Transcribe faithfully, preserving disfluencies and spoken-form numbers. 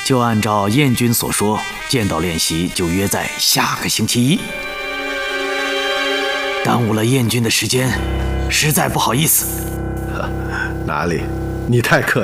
就按照燕军所说，剑道练习就约在下个星期一。耽误了燕军的时间，实在不好意思。 哪里，你太客气。